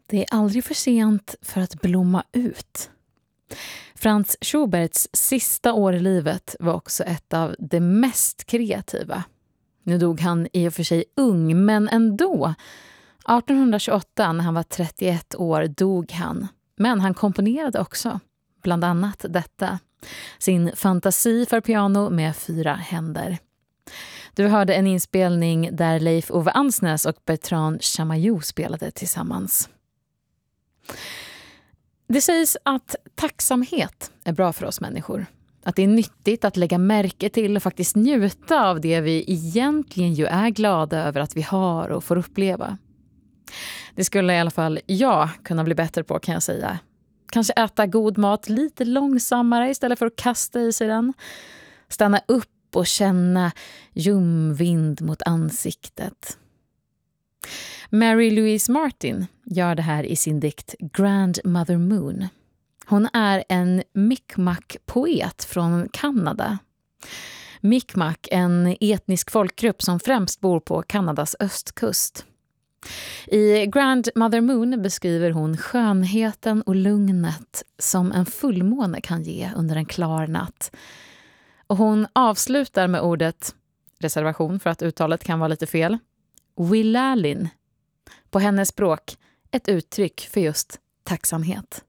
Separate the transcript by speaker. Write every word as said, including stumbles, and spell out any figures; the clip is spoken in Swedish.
Speaker 1: Det är aldrig för sent för att blomma ut. Franz Schuberts sista år i livet var också ett av de mest kreativa. Nu dog han i och för sig ung, men ändå. arton tjugoåtta, när han var trettioett år, dog han. Men han komponerade också, bland annat detta. Sin fantasi för piano med fyra händer. Du hörde en inspelning där Leif Ove Ansnes och Bertrand Chamayou spelade tillsammans. Det sägs att tacksamhet är bra för oss människor. Att det är nyttigt att lägga märke till och faktiskt njuta av det vi egentligen ju är glada över att vi har och får uppleva. Det skulle i alla fall jag kunna bli bättre på, kan jag säga. Kanske äta god mat lite långsammare istället för att kasta i sig den. Stanna upp och känna ljum vind mot ansiktet. Mary Louise Martin gör det här i sin dikt Grandmother Moon. Hon är en Mi'kmaq-poet från Kanada. Mi'kmaq, en etnisk folkgrupp som främst bor på Kanadas östkust. I Grandmother Moon beskriver hon skönheten och lugnet som en fullmåne kan ge under en klar natt. Och hon avslutar med ordet, reservation för att uttalet kan vara lite fel, Wilalin. På hennes språk ett uttryck för just tacksamhet.